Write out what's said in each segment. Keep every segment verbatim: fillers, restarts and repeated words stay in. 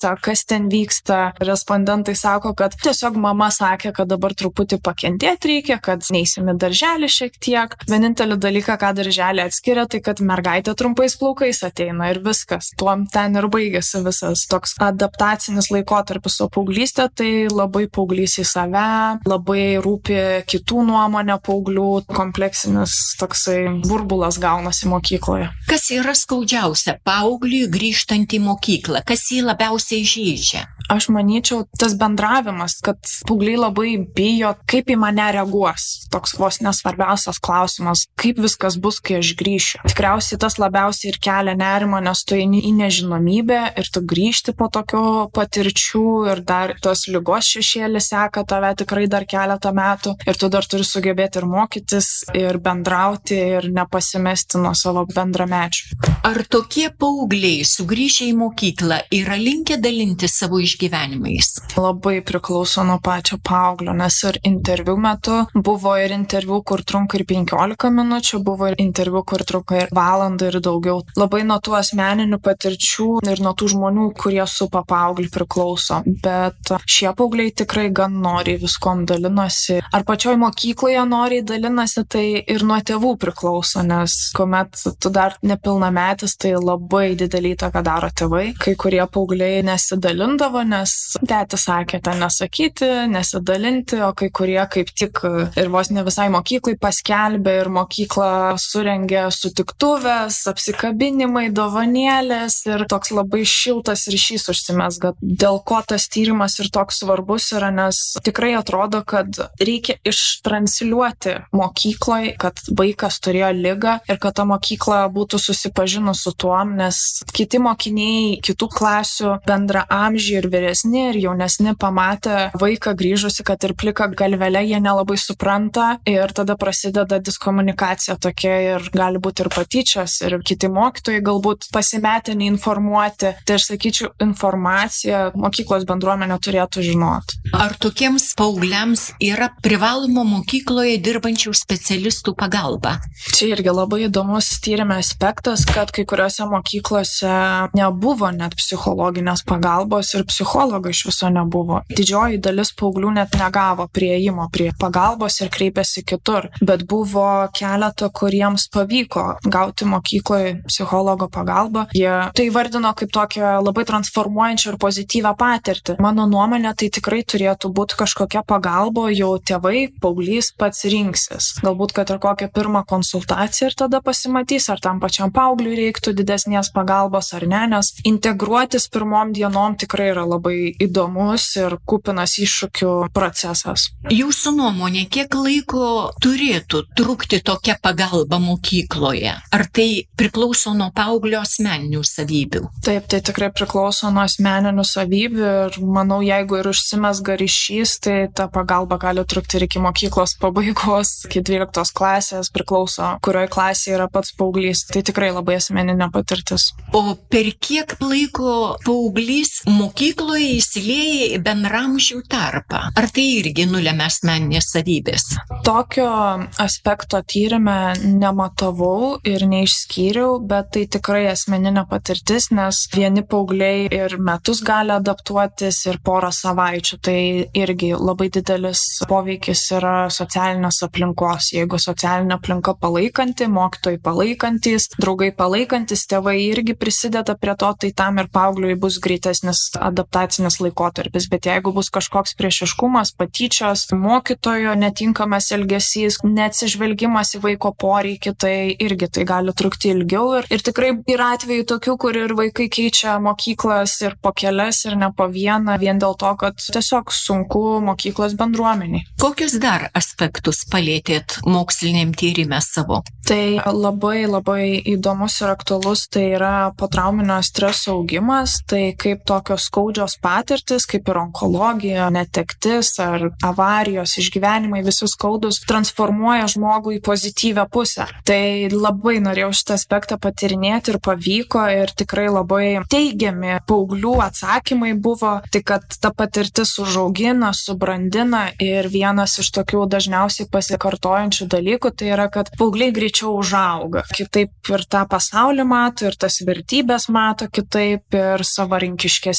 vyksta, kas ten vyksta. Respondentai sako, kad tiesiog mama sakė, kad dabar truputį pakentėti reikia, kad neisim į darželį šiek tiek. Vienintelį dalyką, ką darželį atskiria, tai kad mergaitė trumpais plaukais ateina ir viskas. Tuom ten ir baigėsi visas toks adaptacinis laikotarpis. O paauglystė tai labai paauglys į save, labai rūpi kitų nuomonę paauglių, kompleksinis toksai burbulas gaunasi mokykloje. Kas yra skaudžiausia paaugliui grįžtant į mokyklą? Kas jį labiausiai žeidžia? Aš manyčiau, tas bendravimas, kad paaugliai labai bijo, kaip į mane reaguos. Toks vos nesvarbiausias klausimas, kaip viskas bus, kai aš grįšiu. Tikriausiai tas labiausiai ir kelia nerimą, nes tu eini į nežinomybę ir tu grįžti po tokių patirčių ir dar tos ligos šešėlis seka tave tikrai dar keletą metų ir tu dar turi sugebėti ir mokytis, ir bendrauti, ir nepasimesti nuo savo bendramečių. Ar tokie paaugliai sugrįžę į mokyklą yra linkę dalinti savo išgyvenimais? Labai priklauso nuo pačio paauglio, nes ir interviu metu buvo ir interviu, kur trunka ir penkiolika minučių, buvo ir interviu, kur trunka ir valandą ir daugiau. Labai nuo tų asmeninių patirčių ir nuo tų žmonių, kurie supa paauglį priklauso. Bet šie paaugliai tikrai gan noriai viskom dalinosi. Ar pačioj mokykloje noriai dalinasi, tai ir nuo tėvų priklauso, nes kuomet tu dar nepilnametis, tai labai didelį įtaką daro tėvai. Kai kurie paaugliai nesidalindavo, nes tėtis sakė ten nesakyti, nesidalinti, o kai kurie kaip tik ir vos ne visai mokyklai paskelbė ir mokykla surengė sutiktuvės, apsikabinimai, dovanėlės ir toks labai šiltas ryšys užsimezga. Dėl ko tas tyrimas ir toks svarbus yra, nes tikrai atrodo, kad reikia ištransliuoti mokykloje, kad vaikas turėjo ligą ir kad ta mokykla būtų susipažinus su tuom, nes kiti mokiniai, kitų klasių, bendra amžiai ir vyresni ir jaunesni pamatę vaiką grįžusi, kad ir plika galvelė jie nelabai supranta ir tada prasideda diskomunikacija tokia ir gali būti ir patyčios ir kiti mokytojai galbūt pasimetę neinformuoti. Tai aš sakyčiau, informaciją mokyklos bendruomenė turėtų žinoti. Ar tokiems paaugliams yra privaloma mokykloje dirbančių specialistų pagalba? Čia irgi labai įdomus tyrime aspektas, kad kai kuriuose mokyklose nebuvo net psichologinės pagalbos ir psichologo iš viso nebuvo. Didžioji dalis paauglių net negavo prieimo prie pagalbos ir kreipėsi kitur, bet buvo keletą, kuriems pavyko gauti mokykloje psichologo pagalbą. Jie tai vardino kaip tokią labai transformuojančią ir pozityvę patirtį. Mano nuomonė, tai tikrai turėtų būti kažkokia pagalba, jau tėvai, paauglys pats rinksis. Galbūt, kad ir kokią pirmą konsultaciją ir tada pasimatys, ar tam pačiam paaugliui reiktų didesnės pagalbos ar ne, nes integruotis pirmom dienom tikrai yra labai įdomus ir kupinas iššūkių procesas. Jūsų nuomonė, kiek laiko turėtų trukti tokia pagalba mokykloje? Ar tai priklauso nuo paauglio asmeninių savybių? Taip, tai tikrai priklauso nuo asmeninių savybių ir manau, jeigu ir užsimezga ryšys, tai ta pagalba gali trukti ir iki mokyklos pabaigos, iki dvyliktos klasės, priklauso, kurioje klasėje yra pats paauglys. Tai tikrai labai asmeninė patirtis. O per kiek laiko paauglys mokykloje įsilieja į bendraamžių tarpą? Ar tai irgi nulemia asmeninės savybės? Tokio aspekto tyrime nematavau ir neišskyriau, bet tai tikrai asmeninė patirtis, nes vieni paaugliai ir metus gali adaptuotis ir porą savaičių. Tai irgi labai didelis poveikis yra socialinės aplinkos. Jeigu socialinė aplinka palaikanti, mokytojai palaikantis, draugai palaikantis, tėvai irgi prisideda prie to, tai tam ir paaugliui bus greitesnis adaptacinis laikotarpis. Bet jeigu bus kažkoks priešiškumas, patyčios, mokytojo netinkamas elgesys, neatsižvelgimas į vaiko poreikį, tai irgi tai gali trukti ilgiau. Ir, ir tikrai yra atvejų tokių, kur ir vaikai keičia mokyklas ir po kelias ir ne po vieną, vien dėl to, kad tiesiog sunku mokyklos bendruomeniai. Kokius dar aspektus palėtėt moksliniam tyrime savo? Tai labai labai įdomus ir aktualus, tai yra potrauminio streso augimas, tai kaip tokios skaudžios patirtis, kaip ir onkologija, netektis ar avarijos, išgyvenimai, visi skaudus, transformuoja žmogų į pozityvę pusę. Tai labai norėjau šitą aspektą patyrinėti ir pavyko ir tikrai labai teigiami paauglių atsakymai buvo, tai kad ta patirtis užaugina, subrandina ir vienas iš tokių dažniausiai pasikartojančių dalykų, tai yra, kad paaugliai greičiau užauga. Kitaip ir tą pasaulį mato, ir tas vertybės mato kitaip, ir savarankiškesni tampa.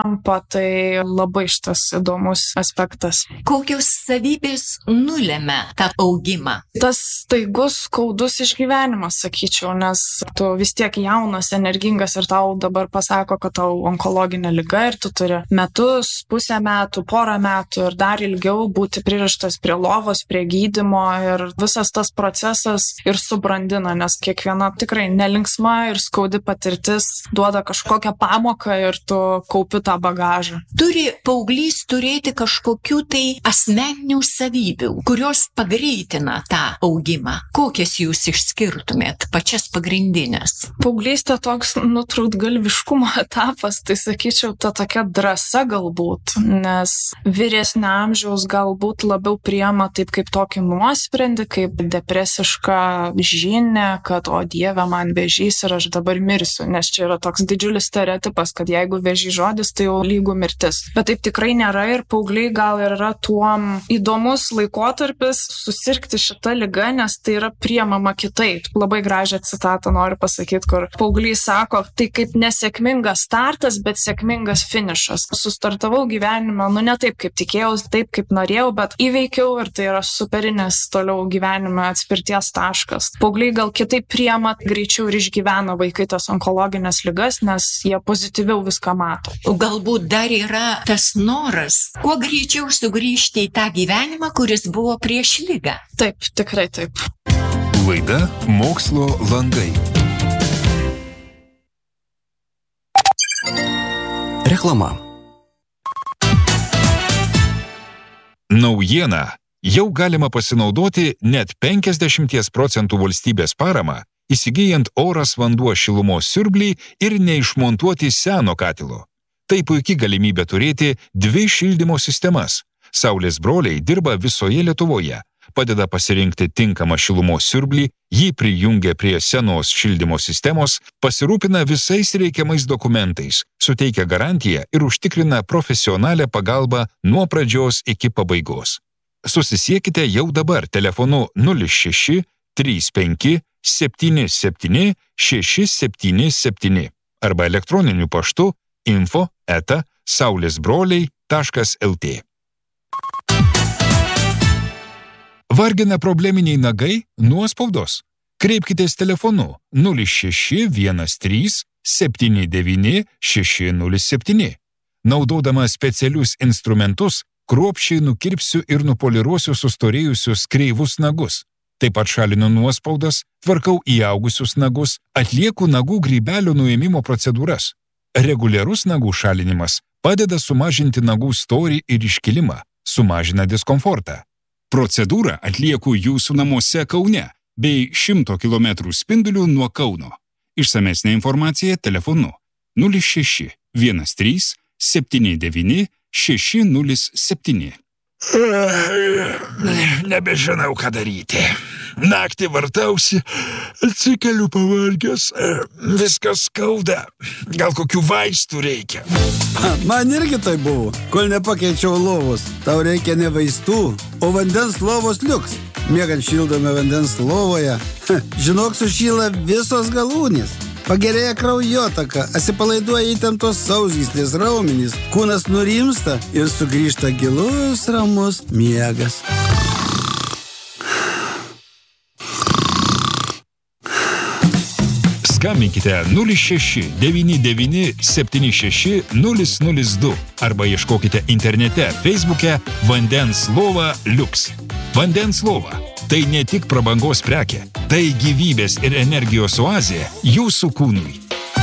įtampa, tai labai šitas įdomus aspektas. Kokios savybės nulėmė tą augimą? Tas staigus, skaudus išgyvenimas, sakyčiau, nes tu vis tiek jaunas, energingas ir tau dabar pasako, kad tau onkologinė liga ir tu turi metus, pusę metų, porą metų ir dar ilgiau būti pririštas prie lovos, prie gydymo ir visas tas procesas ir subrandina, nes kiekviena tikrai nelinksma ir skaudi patirtis duoda kažkokią pamoką ir tu kaupi tą bagažą. Turi paauglys turėti kažkokių tai asmeninių savybių, kurios pagreitina tą augimą. Kokias jūs išskirtumėt, pačias pagrindinės? Paauglystė toks nutrūktgalviškumo etapas, tai sakyčiau, ta tokia drąsa galbūt, nes vyresnio amžiaus galbūt labiau priima taip kaip tokį nuosprendį, kaip depresišką žinią, kad o Dieve, man vėžys ir aš dabar mirsiu, nes čia yra toks didžiulis stereotipas, kad jeigu vėžys žodis, tai jau lygų mirtis. Bet taip tikrai nėra ir paaugliai gal yra tuom įdomus laikotarpis susirgti šitą ligą, nes tai yra priemama kitaip. Labai gražią citatą noriu pasakyti, kur paaugliai sako, tai kaip nesėkmingas startas, bet sėkmingas finišas. Sustartavau gyvenime, nu ne taip, kaip tikėjausi, taip, kaip norėjau, bet įveikiau ir tai yra superinis toliau gyvenime atspirties taškas. Paaugliai gal kitaip priema, greičiau ir išgyvena vaikai tas onkologinės ligas, nes jie pozityviau viską mato. Galbūt dar yra tas noras, kuo greičiau sugrįžti į tą gyvenimą, kuris buvo prieš ligą. Taip, tikrai taip. Laida Mokslo langai. Reklama. Naujiena. Jau galima pasinaudoti net penkiasdešimt procentų valstybės paramą, įsigijant oras vanduo šilumos siurblį ir neišmontuoti seno katilo. Tai puikiai galimybė turėti dvi šildymo sistemas. Saulės broliai dirba visoje Lietuvoje, padeda pasirinkti tinkamą šilumos siurblį, jį prijungia prie senos šildymo sistemos, pasirūpina visais reikiamais dokumentais, suteikia garantiją ir užtikrina profesionalią pagalbą nuo pradžios iki pabaigos. Susisiekite jau dabar telefonu nulis šeši trys penki septyni septyni šeši septyni septyni arba elektroniniu paštu info eta saulėsbroliai taškas lt. Vargina probleminiai nagai, nuospaudos? Kreipkitės telefonu nulis šeši vienas trys septyni devyni šeši nulis septyni. Naudodama specialius instrumentus, kruopščiai nukirpsiu ir nupoliruosiu sustorėjusius kreivus nagus. Taip pat šalinu nuospaudas, tvarkau įaugusius nagus, atlieku nagų grybelio nuėmimo procedūras. Reguliarus nagų šalinimas padeda sumažinti nagų storį ir iškilimą, sumažina diskomfortą. Procedūrą atlieku jūsų namuose Kaune bei šimto kilometrų spinduliu nuo Kauno. Išsamesnė informacija telefonu nulis šeši vienas trys septyni devyni šeši nulis septyni. Nebežinau, ką daryti. Naktį vartausi, atsikeliu pavargęs, viskas skauda. Gal kokių vaistų reikia? Man irgi tai buvo, kol nepakeičiau lovos. Tau reikia ne vaistų, o vandens lovos liuks. Miegant šildome vandens lovoje. Žinok, sušyla visos galūnės. Pagerėja kraujotaka, atsipalaiduoja įtemptos sausgyslės raumenys, kūnas nurimsta ir sugrįžta gilus, ramus miegas. Skambinkite nulis šeši devyni devyni septyni šeši nulis nulis du arba ieškokite internete Facebook'e Vandens lova Liuks. Vandens lova – tai ne tik prabangos prekė, tai gyvybės ir energijos oazė jūsų kūnui.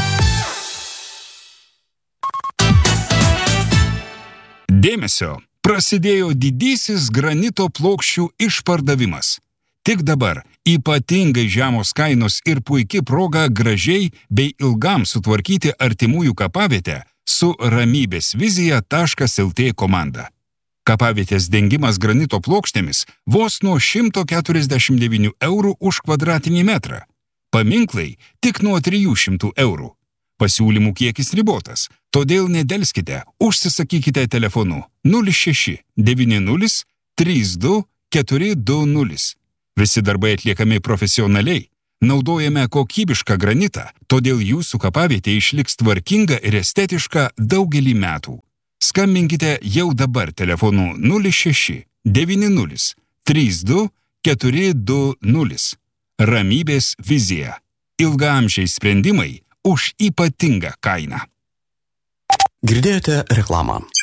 Dėmesio! Prasidėjo didysis granito plokščių išpardavimas. Tik dabar ypatingai žemos kainos ir puiki proga gražiai bei ilgam sutvarkyti artimųjų kapavietę su ramybės vizija taškas lt komanda. Kapavietės dengimas granito plokštėmis vos nuo šimto keturiasdešimt devynių eurų už kvadratinį metrą. Paminklai tik nuo trijų šimtų eurų. Pasiūlymų kiekis ribotas, todėl nedelskite, užsisakykite telefonu nulis šeši devyni nulis trys du keturi du nulis. Visi darbai atliekami profesionaliai, Naudojame kokybišką granitą, todėl jūsų kapavietė išliks tvarkinga ir estetiška daugelį metų. Skambinkite jau dabar telefonu nulis šeši devyni nulis trys du keturi du nulis. Ramybės vizija. Ilgaamžiai sprendimai už ypatingą kainą. Girdėjote reklamą.